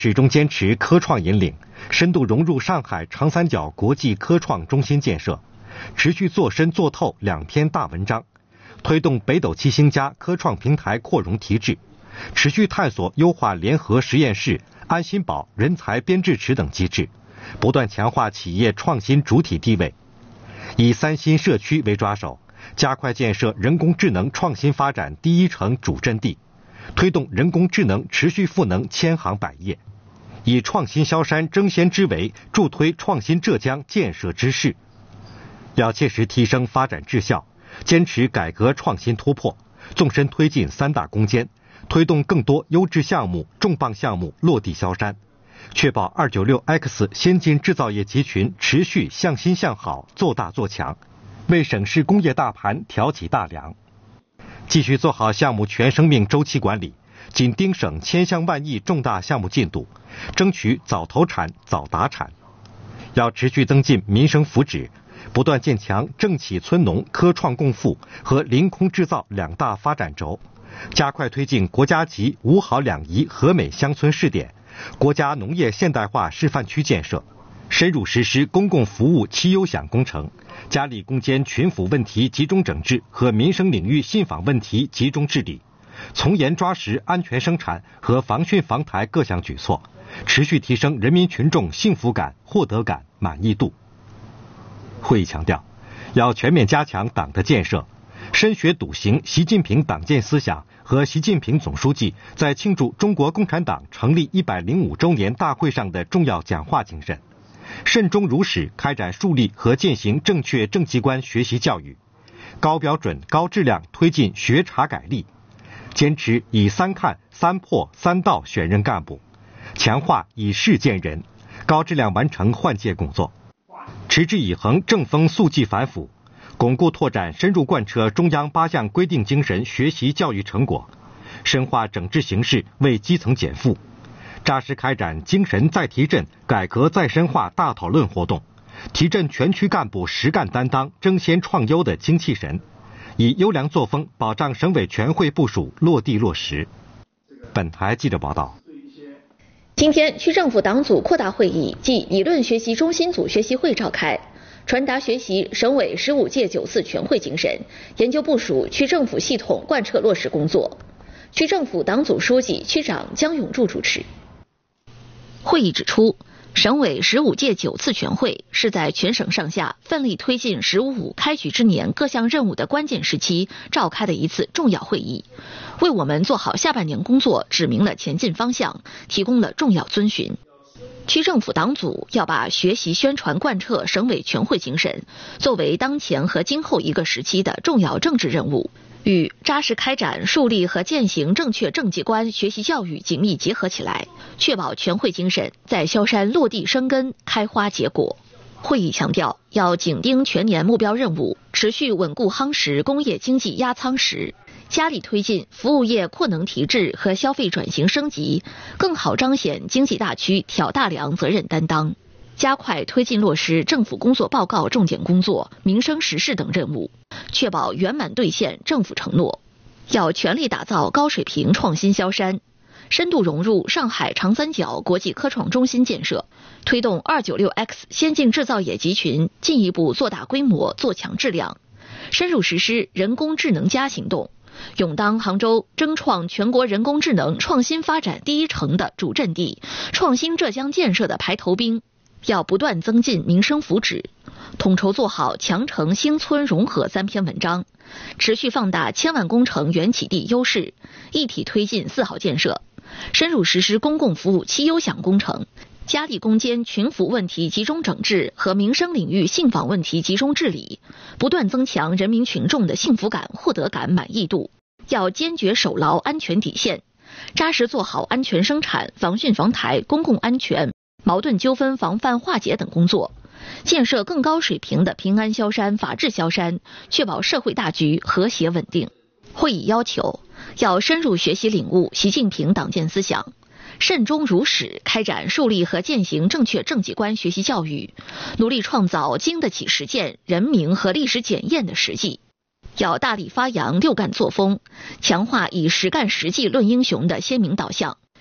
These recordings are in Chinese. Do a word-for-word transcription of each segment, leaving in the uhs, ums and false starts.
始终坚持科创引领，深度融入上海长三角国际科创中心建设，持续做深做透两篇大文章，推动北斗七星家科创平台扩容提质，持续探索优化联合实验室、安心保人才编制池等机制，不断强化企业创新主体地位。以三新社区为抓手，加快建设人工智能创新发展第一城主阵地，推动人工智能持续赋能千行百业。以创新萧山争先之为，助推创新浙江建设之势。要切实提升发展质效，坚持改革创新突破，纵深推进三大攻坚，推动更多优质项目、重磅项目落地萧山，确保 二九六 X 先进制造业集群持续向新向好、做大做强，为省市工业大盘挑起大梁。继续做好项目全生命周期管理，紧盯省千项万亿重大项目进度，争取早投产、早达产。要持续增进民生福祉，不断建强政企村农科创共富和临空制造两大发展轴，加快推进国家级五好两宜和美乡村试点、国家农业现代化示范区建设，深入实施公共服务七优享工程，加力攻坚群府问题集中整治和民生领域信访问题集中治理，从严抓实安全生产和防汛防台各项举措，持续提升人民群众幸福感、获得感、满意度。会议强调，要全面加强党的建设，深学笃行习近平党建思想和习近平总书记在庆祝中国共产党成立一百零五周年大会上的重要讲话精神，慎终如始开展树立和践行正确政绩观学习教育，高标准高质量推进学查改例，坚持以三看、三破、三到选任干部，强化以事见人，高质量完成换届工作，持之以恒正风肃纪反腐，巩固拓展深入贯彻中央八项规定精神学习教育成果，深化整治形势为基层减负，扎实开展精神再提振、改革再深化大讨论活动，提振全区干部实干担当、争先创优的精气神，以优良作风保障省委全会部署落地落实。本台记者报道。 今天，区政府党组扩大会议暨理论学习中心组学习会召开，传达学习省委十五届九次全会精神，研究部署区政府系统贯彻落实工作。区政府党组书记、区长姜永柱主持。会议指出，省委十五届九次全会是在全省上下奋力推进“十五五”开局之年各项任务的关键时期召开的一次重要会议，为我们做好下半年工作指明了前进方向，提供了重要遵循。区政府党组要把学习宣传贯彻省委全会精神作为当前和今后一个时期的重要政治任务，与扎实开展树立和践行正确政绩观学习教育紧密结合起来，确保全会精神在萧山落地生根、开花结果。会议强调，要紧盯全年目标任务，持续稳固夯实工业经济压舱石，加力推进服务业扩能提质和消费转型升级，更好彰显经济大区挑大梁责任担当，加快推进落实政府工作报告重点工作、民生实事等任务，确保圆满兑现政府承诺。要全力打造高水平创新萧山，深度融入上海长三角国际科创中心建设，推动 二九六 X 先进制造业集群进一步做大规模、做强质量，深入实施人工智能加行动，勇当杭州争创全国人工智能创新发展第一城的主阵地，创新浙江建设的排头兵。要不断增进民生福祉，统筹做好强城兴村融合三篇文章，持续放大千万工程原起地优势，一体推进四好建设，深入实施公共服务七优享工程，加力攻坚群服问题集中整治和民生领域信访问题集中治理，不断增强人民群众的幸福感、获得感、满意度。要坚决守牢安全底线，扎实做好安全生产、防汛防台、公共安全、矛盾纠纷防范化解等工作，建设更高水平的平安萧山、法治萧山，确保社会大局和谐稳定。会议要求，要深入学习领悟习近平党建思想，慎终如始开展树立和践行正确政绩观学习教育，努力创造经得起实践、人民和历史检验的实际。要大力发扬六干作风，强化以实干实际论英雄的鲜明导向，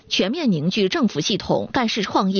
全面凝聚政府系统干事创意